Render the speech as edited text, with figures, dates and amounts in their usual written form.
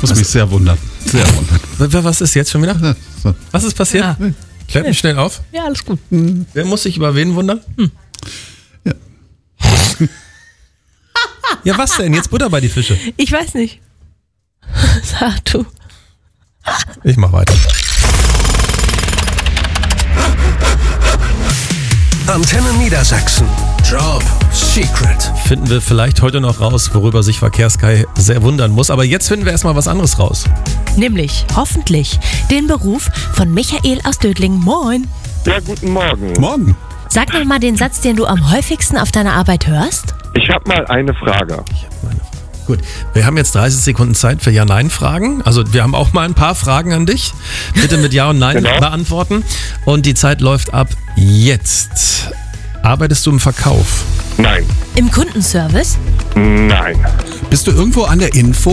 muss mich sehr wundern. Sehr wundern. Was ist jetzt schon wieder? Ja, so. Was ist passiert? Ja. Klärt mich schnell auf. Ja, alles gut. Wer muss sich über wen wundern? Ja. Ja, was denn? Jetzt Butter bei die Fische. Ich weiß nicht. Sag du. Ich mach weiter. Antenne Niedersachsen. Job Secret. Finden wir vielleicht heute noch raus, worüber sich Verkehrskai sehr wundern muss. Aber jetzt finden wir erstmal was anderes raus. Nämlich, hoffentlich, den Beruf von Michael aus Dödlingen. Moin. Ja, guten Morgen. Morgen. Sag noch mal den Satz, den du am häufigsten auf deiner Arbeit hörst. Ich habe mal eine Frage. Gut, wir haben jetzt 30 Sekunden Zeit für Ja-Nein-Fragen. Also wir haben auch mal ein paar Fragen an dich. Bitte mit Ja und Nein Genau. beantworten. Und die Zeit läuft ab jetzt. Arbeitest du im Verkauf? Nein. Im Kundenservice? Nein. Bist du irgendwo an der Info?